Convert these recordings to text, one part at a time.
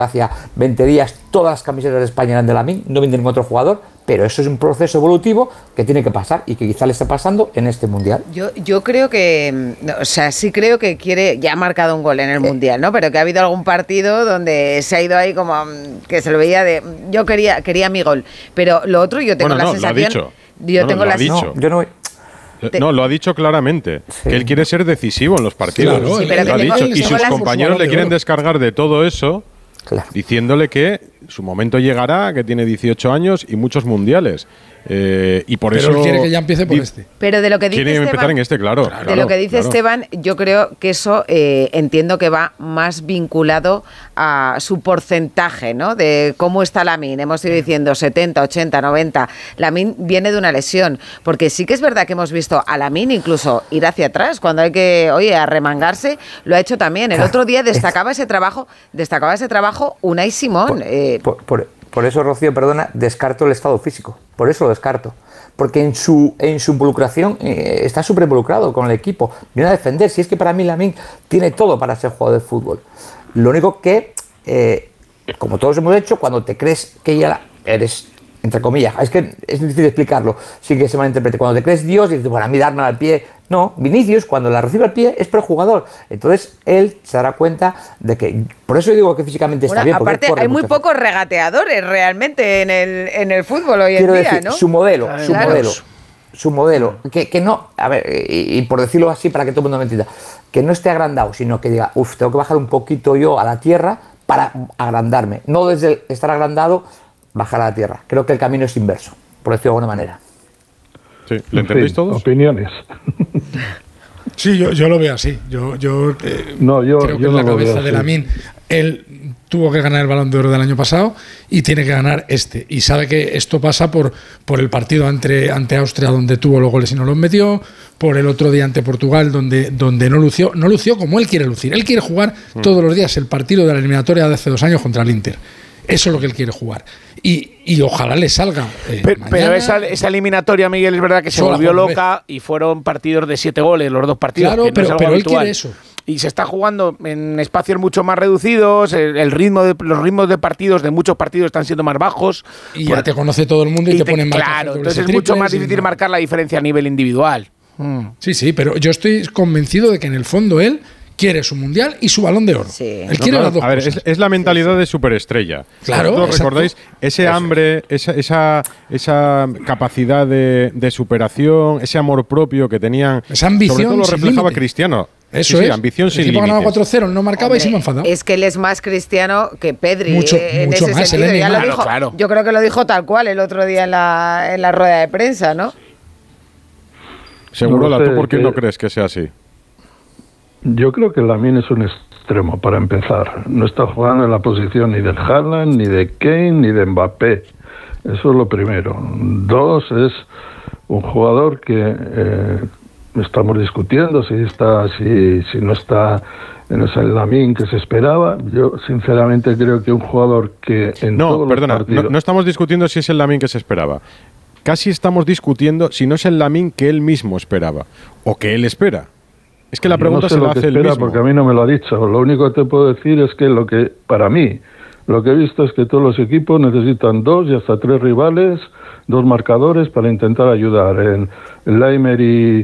hacia 20 días todas las camisetas de España eran de Lamine, no vende ningún otro jugador, pero eso es un proceso evolutivo que tiene que pasar y que quizá le está pasando en este Mundial. Yo creo que, o sea, sí creo que ya ha marcado un gol en el Mundial, ¿no? Pero que ha habido algún partido donde se ha ido ahí como que se lo veía de, yo quería mi gol, pero lo otro yo tengo la sensación, No, lo ha dicho claramente, que él quiere ser decisivo en los partidos. Claro, sí, pero lo ha dicho. Y sus compañeros le quieren descargar de todo eso, diciéndole que su momento llegará, que tiene 18 años y muchos mundiales. Y por eso él quiere que ya empiece por este. Pero de lo que dice quiere Esteban, empezar en este, claro. De lo que dice Esteban, yo creo que eso entiendo que va más vinculado a su porcentaje, ¿no? De cómo está Lamine. Hemos ido diciendo 70, 80, 90. Lamine viene de una lesión, porque sí que es verdad que hemos visto a Lamine incluso ir hacia atrás cuando hay que, arremangarse. Lo ha hecho también. El otro día destacaba ese trabajo Unai Simón. Por eso, Rocío, perdona, descarto el estado físico. Por eso lo descarto. Porque en su involucración está súper involucrado con el equipo. Viene a defender. Si es que para mí Lamine tiene todo para ser jugador de fútbol. Lo único que, como todos hemos hecho, cuando te crees que ya eres, entre comillas, es que es difícil explicarlo sin que se malinterprete. Cuando te crees Dios y dices, bueno, a mí darme al pie. No, Vinicius, cuando la recibe al pie, es prejugador. Entonces, él se dará cuenta de que... Por eso digo que físicamente está bien. Aparte, hay muy pocos regateadores realmente en el fútbol hoy en día, decir, ¿no? Su modelo. Que no... A ver, y por decirlo así, para que todo el mundo me entienda, que no esté agrandado, sino que diga, tengo que bajar un poquito yo a la tierra para agrandarme. No desde estar agrandado, bajar a la tierra. Creo que el camino es inverso, por decirlo de alguna manera. Sí. ¿Le entendéis todos? Opiniones. Sí, yo lo veo así. Yo creo que en la cabeza de Lamine, él tuvo que ganar el Balón de Oro del año pasado y tiene que ganar este. Y sabe que esto pasa por el partido ante Austria, donde tuvo los goles y no los metió, por el otro día ante Portugal, donde no lució como él quiere lucir. Él quiere jugar todos los días el partido de la eliminatoria de hace 2 años contra el Inter. Eso es lo que él quiere jugar. Y ojalá le salga. Pero esa eliminatoria, Miguel, es verdad que se volvió loca y fueron partidos de 7 goles, los 2 partidos. Claro, pero él quiere eso. Y se está jugando en espacios mucho más reducidos, los ritmos de partidos, de muchos partidos están siendo más bajos. Y ya te conoce todo el mundo y te ponen marcas. Claro, entonces es mucho más difícil marcar la diferencia a nivel individual. Sí, pero yo estoy convencido de que en el fondo él quiere su Mundial y su Balón de Oro. Sí. Él quiere las dos cosas. A ver, es la mentalidad de superestrella. Claro. ¿Vosotros recordáis ese hambre, esa capacidad de superación, ese amor propio que tenían? Esa ambición. Sobre todo lo sin reflejaba límite. Cristiano. Eso sí, es. Ambición sin límites. El equipo ganaba 4-0, no marcaba. Hombre, y se me enfadaba. Es que él es más cristiano que Pedri. Mucho ese más. sentido. Ya lo dijo, claro. Yo creo que lo dijo tal cual el otro día en la rueda de prensa, ¿no? Seguro, ¿tú por qué no crees que sea así? Yo creo que Lamine es un extremo, para empezar. No está jugando en la posición ni de Haaland, ni de Kane, ni de Mbappé. Eso es lo primero. 2, es un jugador que estamos discutiendo si no está en ese Lamine que se esperaba. Yo, sinceramente, creo que un jugador que en todos los partidos... No estamos discutiendo si es el Lamine que se esperaba. Casi estamos discutiendo si no es el Lamine que él mismo esperaba o que él espera. Es que la pregunta se la hace él mismo. Porque a mí no me lo ha dicho. Lo único que te puedo decir es que para mí, lo que he visto es que todos los equipos necesitan 2 y hasta 3 rivales, 2 marcadores para intentar ayudar. En Laimer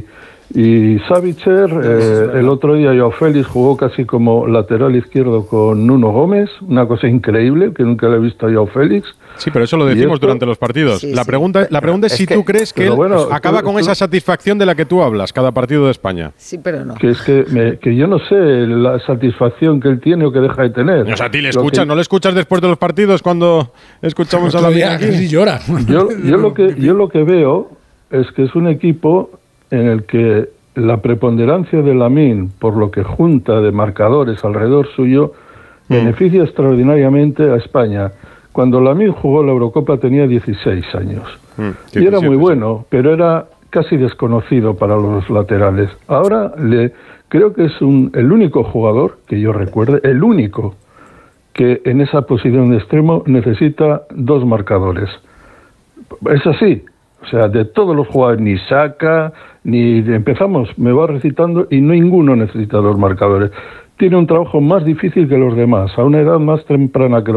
y Savitzer, el otro día Joao Félix jugó casi como lateral izquierdo con Nuno Gómez, una cosa increíble que nunca le he visto a Joao Félix. Sí, pero eso lo decimos durante los partidos. Sí, la pregunta es si tú crees que él acaba con esa satisfacción de la que tú hablas cada partido de España. Sí, pero no. Que es que yo no sé la satisfacción que él tiene o que deja de tener. O sea, a ti le escuchas, ¿no le escuchas después de los partidos cuando escuchamos a la vida aquí? Y llora. Yo lo que veo es que es un equipo en el que la preponderancia de Lamine, por lo que junta de marcadores alrededor suyo, beneficia extraordinariamente a España. Cuando Lamine jugó la Eurocopa tenía 16 años. Y era muy bueno, pero era casi desconocido para los laterales. Ahora creo que es el único jugador que yo recuerde, el único que en esa posición de extremo necesita 2 marcadores. Es así. O sea, de todos los jugadores, ni Saka, ni empezamos, me va recitando y ninguno necesita 2 marcadores. tiene un trabajo más difícil que los demás, a una edad más temprana que